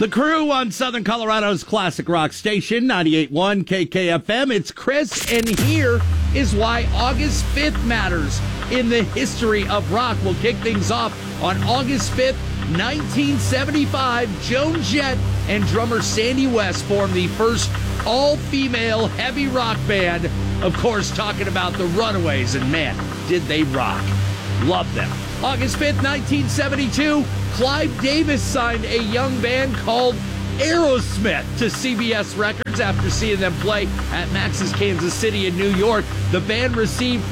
The crew on Southern Colorado's classic rock station, 98.1 KKFM. It's Chris, and here is why August 5th matters in the history of rock. We'll kick things off on August 5th, 1975. Joan Jett and drummer Sandy West formed the first all-female heavy rock band. Of course, talking about the Runaways, and man, did they rock. Love them. August 5th, 1972, Clive Davis signed a young band called Aerosmith to CBS Records after seeing them play at Max's Kansas City in New York. The band received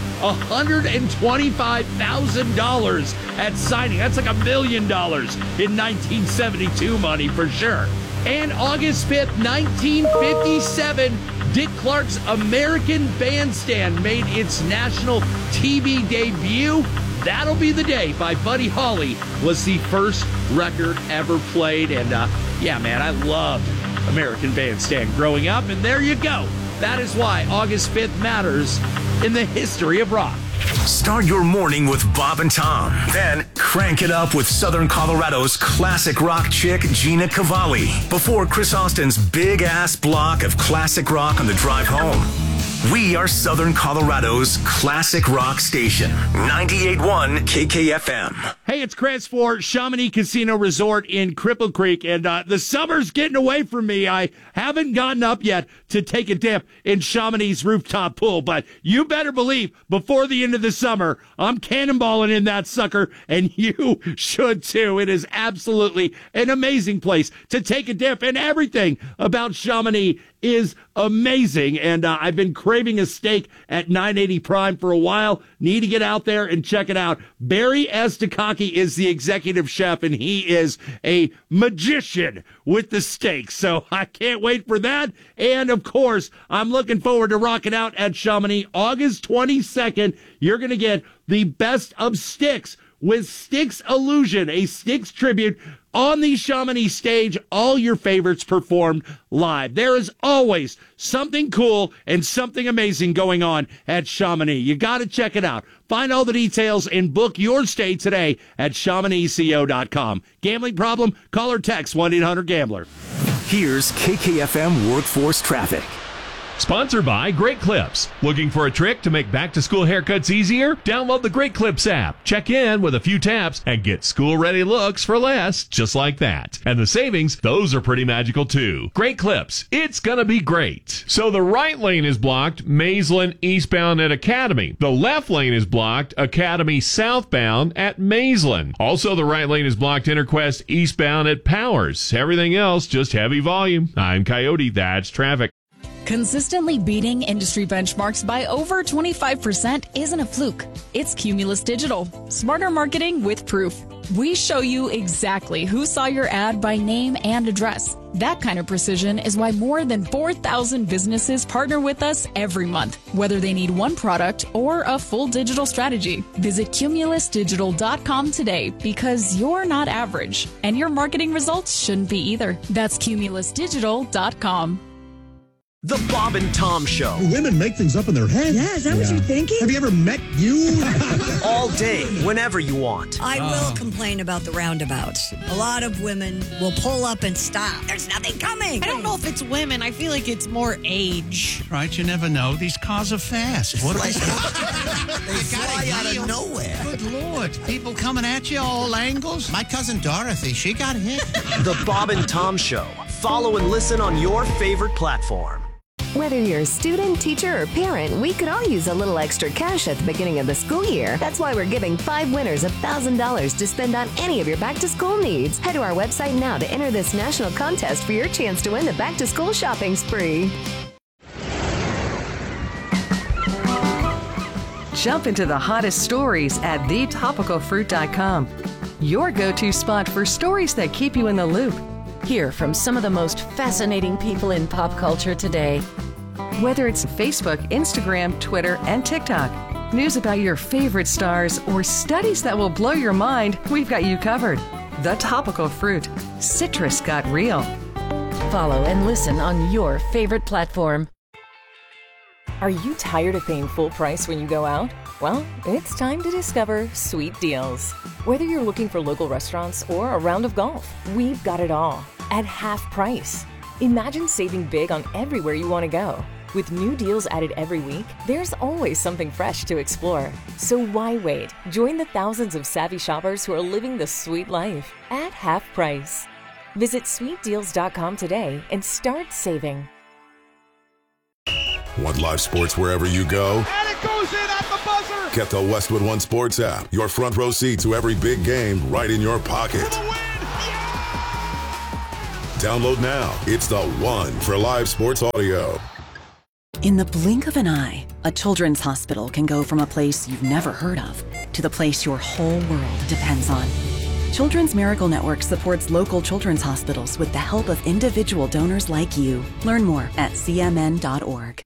$125,000 at signing. That's like $1 million in 1972 money for sure. And August 5th, 1957, Dick Clark's American Bandstand made its national TV debut. That'll Be the Day by Buddy Holly was the first record ever played. And yeah, man, I loved American Bandstand growing up. And there you go. That is why August 5th matters in the history of rock. Start your morning with Bob and Tom. Then crank it up with Southern Colorado's classic rock chick, Gina Cavalli. Before Chris Austin's big-ass block of classic rock on the drive home. We are Southern Colorado's classic rock station, 98.1 KKFM. Hey, it's Chris for Chamonix Casino Resort in Cripple Creek, and the summer's getting away from me. I haven't gotten up yet to take a dip in Chamonix's rooftop pool, but you better believe before the end of the summer, I'm cannonballing in that sucker, and you should too. It is absolutely an amazing place to take a dip, and everything about Chamonix is amazing. And I've been craving a steak at 980 Prime for a while. Need to get out there and check it out. Barry Estacaki is the executive chef, and he is a magician with the steaks. So I can't wait for that. And of course, I'm looking forward to rocking out at Chamonix August 22nd. You're going to get the best of Styx with Styx Illusion, a Styx tribute on the Chamonix stage, all your favorites performed live. There is always something cool and something amazing going on at Chamonix. You got to check it out. Find all the details and book your stay today at ChamonixCO.com. Gambling problem? Call or text 1-800-GAMBLER. Here's KKFM Workforce Traffic. Sponsored by Great Clips. Looking for a trick to make back-to-school haircuts easier? Download the Great Clips app. Check in with a few taps and get school-ready looks for less, just like that. And the savings, those are pretty magical too. Great Clips. It's gonna be great. So the right lane is blocked, Maysland eastbound at Academy. The left lane is blocked, Academy southbound at Maysland. Also, the right lane is blocked, Interquest eastbound at Powers. Everything else, just heavy volume. I'm Coyote. That's traffic. Consistently beating industry benchmarks by over 25% isn't a fluke. It's Cumulus Digital. Smarter marketing with proof. We show you exactly who saw your ad by name and address. That kind of precision is why more than 4,000 businesses partner with us every month, whether they need one product or a full digital strategy. Visit cumulusdigital.com today because you're not average, and your marketing results shouldn't be either. That's cumulusdigital.com. The Bob and Tom Show. Women make things up in their head. Yeah, is that what you're thinking? Have you ever met you? All day, whenever you want. I will complain about the roundabouts. A lot of women will pull up and stop. There's nothing coming. I don't know if it's women. I feel like it's more age. Right, you never know. These cars are fast. What they fly out of nowhere. Good Lord. People coming at you all angles. My cousin Dorothy, she got hit. The Bob and Tom Show. Follow and listen on your favorite platform. Whether you're a student, teacher, or parent, we could all use a little extra cash at the beginning of the school year. That's why we're giving 5 winners $1,000 to spend on any of your back-to-school needs. Head to our website now to enter this national contest for your chance to win the back-to-school shopping spree. Jump into the hottest stories at thetopicalfruit.com. Your go-to spot for stories that keep you in the loop. Hear from some of the most fascinating people in pop culture today. Whether it's Facebook, Instagram, Twitter, and TikTok, news about your favorite stars, or studies that will blow your mind, we've got you covered. The Topical Fruit. Citrus got real. Follow and listen on your favorite platform. Are you tired of paying full price when you go out? Well, it's time to discover Sweet Deals. Whether you're looking for local restaurants or a round of golf, we've got it all. at half price. Imagine saving big on everywhere you want to go. With new deals added every week, there's always something fresh to explore. So why wait? Join the thousands of savvy shoppers who are living the sweet life at half price. Visit sweetdeals.com today and start saving. Want live sports wherever you go? And it goes in at the buzzer! Get the Westwood One Sports app. Your front row seat to every big game right in your pocket. For the win! Download now. It's the one for live sports audio. In the blink of an eye, a children's hospital can go from a place you've never heard of to the place your whole world depends on. Children's Miracle Network supports local children's hospitals with the help of individual donors like you. Learn more at cmn.org.